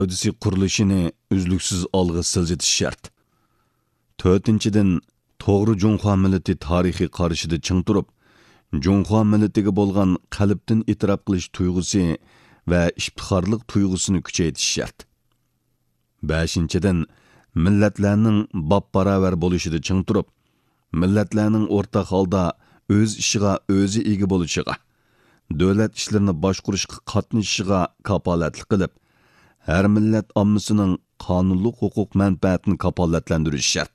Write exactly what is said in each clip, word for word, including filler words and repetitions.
gavdisi qurilishini uzluksiz olg'a siljitish shart. To'rtinchidan, to'g'ri Junxo millati tarixiy qarashida ching turib, Junxo millatiga bo'lgan qalbdan e'tirof qilish tuyg'usi va iftixorlik tuyg'usini kuchaytirish shart. Beshinchidan, millatlarning bab-baravar bo'lishida ching turib, millatlarning o'rtaq holda o'z ishiga o'zi ega bo'lishiga, davlat ishlarini boshqarishga qatnashishiga kapolatlik qilib, har millat ommasining qonunli huquq manfaatini kapolatlantirish shart.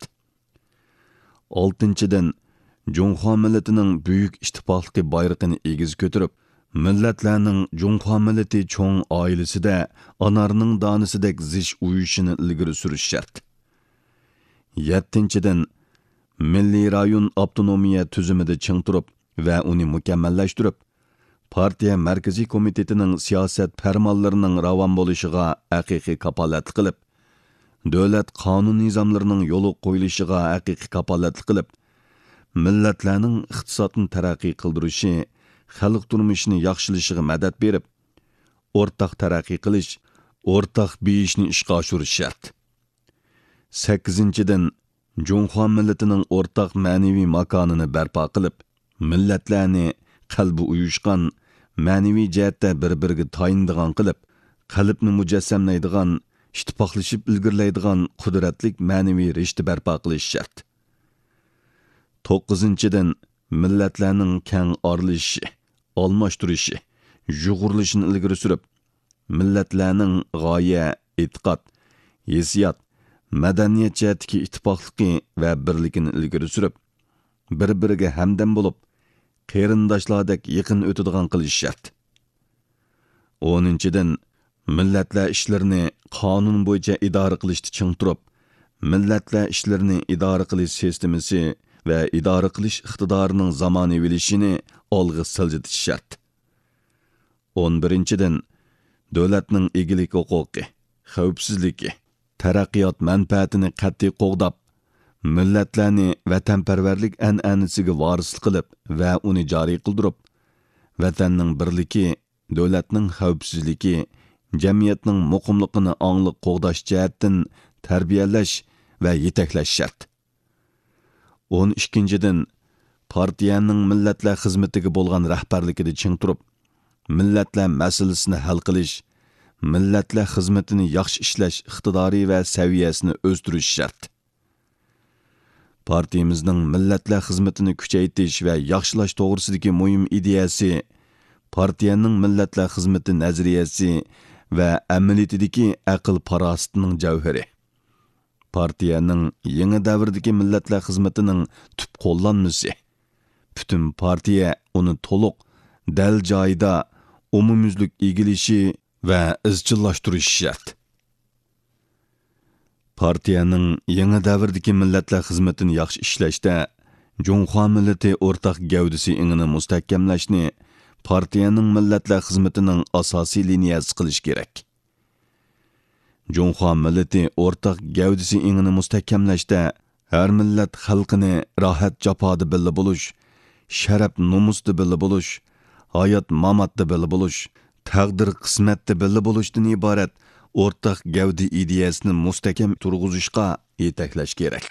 Oltinchidan, Junxo millatining buyuk ittifoqligi bayrog'ini egiz ko'tarib, millatlarning Junxo millati cho'ng oilasida anarning donisidek zish uyushini ilgari surish shart. Yettinchidan, milliy rayon avtonomiya tuzumida ching turib va uni mukammallashtirib, partiya markaziy komitetining siyosat farmonlarining ravon bo'lishiga haqiqiy kapolatlik qilib, davlat qonun nizomlarining yo'li qo'yilishiga haqiqiy kapolatlik qilib, millatlarning iqtisodini taraqqiy qildirishi, xalq turmushini yaxshilashiga madad berib, o'rtaq taraqqiy qilish, o'rtaq beyishni ishga oshirish shart. sakkizinchidan, Junxo millatining o'rtaq ma'naviy makonini barpo qilib, millatlarni qalbi uyushgan, ma'naviy jihatda bir-biriga tayindigan qilib, qalbni mujassamlaydigan, ittifoqlashib ilgirlaydigan qudratlik ma'naviy rishta barpo qilish shart. to'qqizinchidan, millatlarning keng orilishi, almashtirishi, yug'urilishini ilgari surib, millatlarning g'oya, e'tiqod, hissiyot, madaniyat jihatdagi ittifoqligi va birligini ilgari surib, bir-biriga hamdam bo'lib, qarindoshlardek yaqin o'tadigan qilish shart. o'ninchidan, millatlar ishlarini qonun bo'yicha idora qilishda ching turib, millatlar ishlarini idora qilish sistemasi va idora qilish iqtidorining zamonaviylashini olg'a siljitish shart. o'n birinchidan, davlatning egilik huquqi, xavfsizligi, taraqqiyot manfaatini qat'iy qo'g'dab, millatlarni vatanparvarlik an'anasiga vorislik qilib va uni joriy qildirib, vatanning birligi, davlatning xavfsizligi, jamiyatning muqimligini angliq qo'g'dash jihatdan tarbiyalash va yetaklash shart. o'n ikkinchidan, partiyaning millatlar xizmatiga bo'lgan rahbarligida ching turib, millatlar masalasini hal qilish, millatlar xizmatini yaxshi ishlash iqtidori va saviyasini o'stirish shart. Partiyamizning millatlar xizmatini kuchaytirish va yaxshilash to'g'risidagi muhim ideyasi, partiyaning millatlar xizmati nazariyasi va amaliyotidagi aql farosatining javhari. Partiyaning yangi davrdagi millatlar xizmatining tub qo'llanmasi. Butun partiya uni to'liq, dal joyida, umumyuzlik egilishi va izchillashtirish shart. Partiyaning yangi davrdagi millatlar xizmatini yaxshi ishlashda, Junxo millati o'rtaq gavdisi ingini mustahkamlashni partiyaning millatlar xizmatining asosiy liniyasi qilish kerak. Junxo millati o'rtaq gavdisi ingini mustahkamlashda, har millat xalqini rohat jafoda billa bo'lish, sharaf nomusda billa bo'lish, hayot mamatda billa bo'lish, taqdir qismatda billa bo'lishdan iborat o'rtaq gavdi ideyasini mustahkam turg'izishga yetaklash kerak.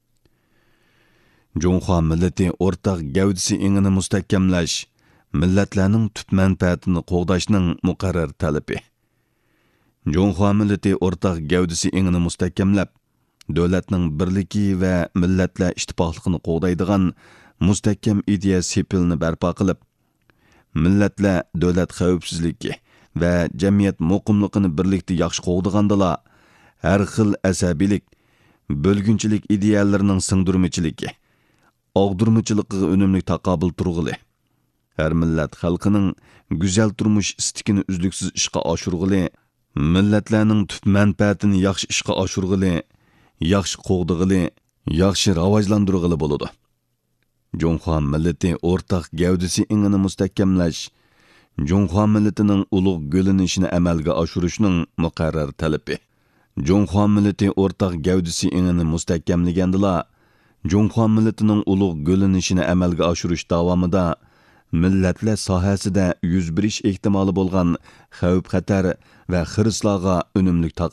Junxo millati o'rtaq gavdisi ingini mustahkamlash, millatlarning tub manfaatini qo'g'dashning muqarrar talabi. Junxo millati o'rtaq gavdisi ingini mustahkamlab, davlatning birligi va millatlar ittifoqligini qo'g'daydigan mustahkam ideya sepilni barpo qilib, millatlar davlat xavfsizligi va jamiyat muqimligini birlikda yaxshi qo'g'dagandala, har xil asabiylik, bo'lgunchilik ideyalarining singdirmichiligi, og'dirmichiligiga unumli taqobil turg'ili, har millat xalqining go'zal turmush istikini uzluksiz ishga oshirg'ili, millatlarning tub manfaatini yaxshi ishga oshirg'ili, yaxshi qo'g'dag'ili, yaxshi rivojlantirg'ili bo'ladi. Junxo millati o'rtaq gavdisi ingini mustahkamlash, Junxo millatining ulug' g'o'linishini amalga oshirishning muqarrar talabi. Junxo millati o'rtaq gavdisi ingini mustahkamlagandila, Junxo millatining ulug' g'o'linishini amalga oshirish davomida millatlar sohasida yuz berish ehtimoli bo'lgan xavf-xatar va xirislarga unumli